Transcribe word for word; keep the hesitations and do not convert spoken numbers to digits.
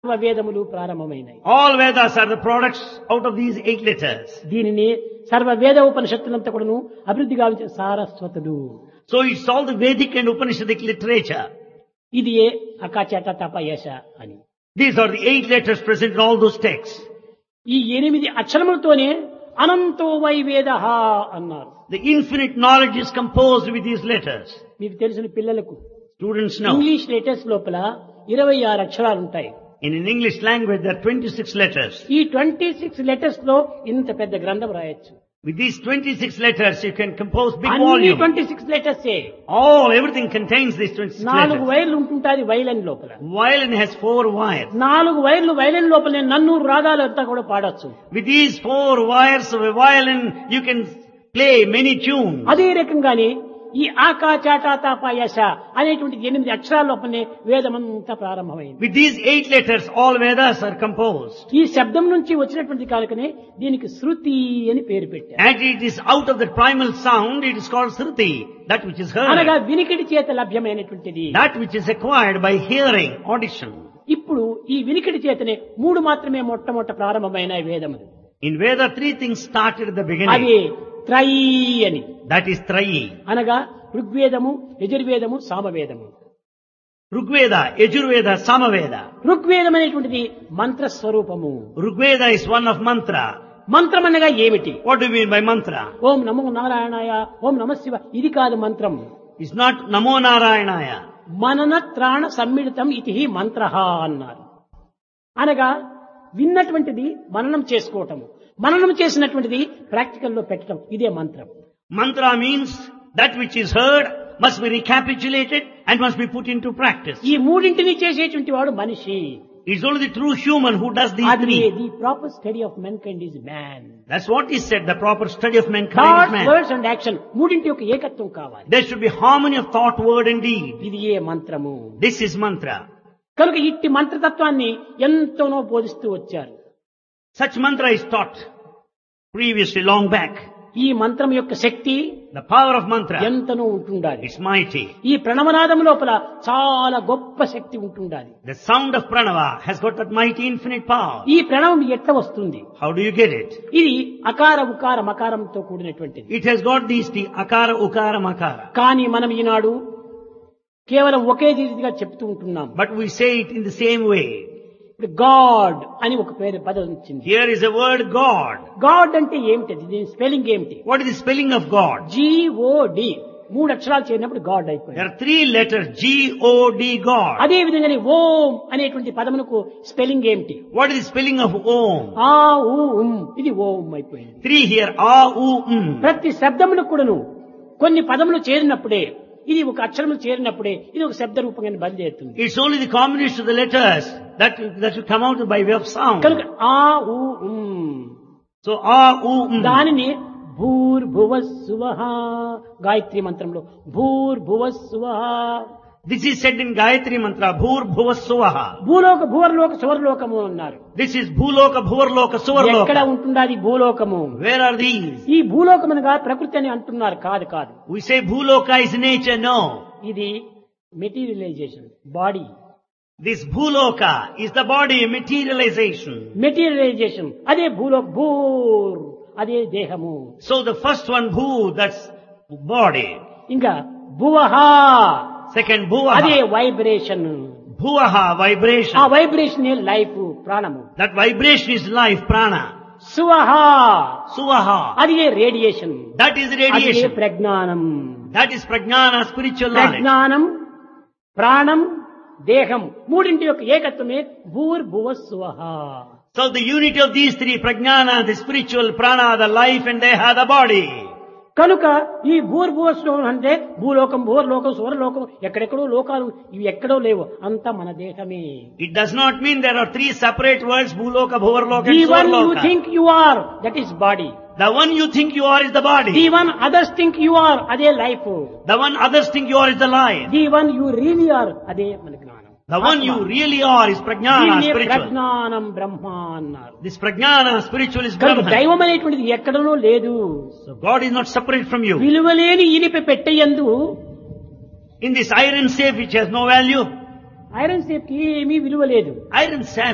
వేదములు ప్రారంభమైనాయి. All Vedas are the products out of these eight letters. దీనిని సర్వ వేద ఉపనిషత్తులంతా కూడాను అభివృద్ధి గావించిన సారస్వతుడు. So it's all the Vedic and Upanishadic literature. ఇది ఏ అకాచట తప యశ అని. These are the eight letters present in all those texts. ఈ ఎనిమిది అక్షరములతోనే అనంతో వై వేదః అన్నారు. The infinite knowledge is composed with these letters. మీకు తెలిసిన పిల్లలకు Students know. ఇంగ్లీష్ లెటర్స్ లోపల ఇరవై ఆరు అక్షరాలు ఉంటాయి. In an English language there are twenty-six letters. ఈ ట్వంటీ సిక్స్ లెటర్స్ లో ఇంత పెద్ద గ్రంథం రాయొచ్చు. With these twenty-six letters you can compose big అన్ని volume. Twenty six letters All, everything contains these twenty-six నాలుగు letters. వైర్లు ఉంటుంటాది వైలన్ లోపల. Violin has four wires. నాలుగు వైర్లు వైలన్ లోపల నన్నూరు రాగాలు అంతా కూడా పాడొచ్చు. With these four wires of a violin you can play many tunes. అదే రకంగానే ఈ ఆకాచాటాతాపయశ అనేటువంటి ఎనిమిది అక్షరాల లోపలనే వేదమంతా ప్రారంభమైంది. With these eight letters all Vedas are composed. ఈ శబ్దం నుంచి వచ్చినటువంటి కాలకనే దీనికి శృతి అని పేరు పెట్టారు. And it is out of the primal sound, it is called Shruti, that which is అనగా heard. వినికిడి చేత లభ్యమైనటువంటిది. That which is acquired by hearing, audition. ఇప్పుడు ఈ వినికిడి చేతనే మూడు మాత్రమే మొట్టమొదట ప్రారంభమైన వేదములు. In Veda three things started at the అది beginning. త్రయీ అని. That is Trayi. అనగా ఋగ్వేదము, యజుర్వేదము, సామవేదము. Rigveda, Yajurveda, Samaveda. ఋగ్వేదం అనేటువంటిది మంత్ర స్వరూపము. Rigveda is one of mantra. మంత్రం అనగా ఏమిటి? What do you mean by mantra? ఓం నమో నారాయణాయ, ఓం నమ శివ, ఇది కాదు మంత్రం. It's not Namo Narayanaya. మనన త్రాణ సమ్మిళితం ఇది మంత్రః అన్నారు. అనగా విన్నటువంటిది మననం చేసుకోవటము, మననం చేసినటువంటిది ప్రాక్టికల్ లో పెట్టడం, ఇదే మంత్రం. Mantra means that which is heard must be recapitulated and must be put into practice. ఈ మూడింటిని చేసేటువంటి వాడు మనిషి. It's only the true human who does these అది three. The proper study of మెన్కైండ్ is man. That's what is said, the proper study of mankind is thought, man. Words and action మూడింటి యొక్క ఏకత్వం కావాలి. There should be harmony of thought, word and deed. ఇది ఏ మంత్రము. This is mantra. కనుక ఇట్టి మంత్రతత్వాన్ని ఎంతోనో బోధిస్తూ వచ్చారు. Such mantra is taught previously, long back. ఈ మంత్రం యొక్క శక్తి The power of mantra, ఎంతనో ఉంటుండాలి. it's mighty. ఈ ప్రణవనాదం లోపల చాలా గొప్ప శక్తి ఉంటుండాలి. The sound of pranava has got that mighty infinite power. ఈ ప్రణవం ఎట్లా వస్తుంది? How do you get it? ఇది అకార ఉకార మకారంతో కూడినటువంటిది. It has got these three, akara, ukara, makara. కానీ మనం ఈనాడు కేవలం ఒకే రీతిగా చెప్తూ ఉంటున్నాం. But we say it in the same way. ఇప్పుడు గాడ్ అని ఒక పేరు పదం వచ్చింది. Here is a word God. God అంటే ఏమిటి? దీని స్పెల్లింగ్ ఏమిటి? What is the spelling of God? GOD. మూడు అక్షరాలు చేరినప్పుడు గాడ్ There అయిపోయింది. are three letters, G O D, God. అదే విధంగానే ఓం అనేటువంటి పదమునకు స్పెల్లింగ్ ఏమిటి? What is the spelling of Om? ఆ ఊ ఉమ్, ఇది ఓం అయిపోయింది. Three here, A, U, M. ప్రతి శబ్దములకు కూడాను కొన్ని పదములు చేరినప్పుడే, ఇది ఒక అక్షరము చేరినప్పుడే ఇది ఒక శబ్ద రూపంగా బయలుదేరుతుంది. It's only the combination of the letters that, that should come out by way of sound. కనుక ఆ ఊ ఉమ్, So, A, U, M. దానిని భూర్భువస్సువః గాయత్రి మంత్రంలో భూర్భువస్సువః. This is said in Gayatri Mantra, Bhur Bhuva Suvaha. భూలోక భూవర్లోక సువర్లోకము అన్నారు. This is Bhuloka, Bhuvarloka, ఎక్కడ Suvarloka. ఉంటుండాది భూలోకము? Where are these? ఈ భూలోకం అనగా ప్రకృతి అని అంటున్నారు. కాదు కాదు, We say Bhuloka is nature, no. ఇది materialisation, body. This Bhuloka is the body, materialization. Materialisation అదే భూలోక, భూర్ అదే దేహము. So the first one, Bhu, that's body. ఇంకా భువహ Second, అదే Bhuvaha. వైబ్రేషన్. Bhuvaha, ఆ vibration. వైబ్రేషన్ లైఫ్, ప్రాణము. That vibration is life, prana. సువహ Suvaha. అది రేడియేషన్. That is అది radiation. ప్రజ్ఞానం. That is prajnana, spiritual knowledge. ప్రజ్ఞానం, ప్రాణం, దేహం మూడింటి యొక్క ఏకత్వమే భూర్భువ సువహ. So the unity of these three, prajnana, the spiritual, prana, the life, and deha, the body. కనుక ఈ భూర్భువ సువహ అంటే భూలోకం, భూర్లోకం, సువర్లోకం, ఎక్కడెక్కడో లోకాలు, ఇవి ఎక్కడో లేవు, అంతా మన దేహమే. It does not mean there are three separate words, Bhuloka, Bhuvarloka, the and one you Suvarloka. Think you are, that is body. The one you think you are is the the body. One others think you are, అదే life. The one others think you are is the life. The one you really are, అదే మన జ్ఞానం. The one you really are is prajnana, దీన్నే spiritual. ప్రజ్ఞానం బ్రహ్మ అన్నారు. This prajnana, spiritual, is కనుక Brahman. దైవం అనేటువంటిది ఎక్కడనో లేదు. So God is not separate from you. విలువలేని ఇనిపి పెట్టేయందు In this iron safe which has no value, iron safe కి ఏమీ విలువ లేదు. iron safe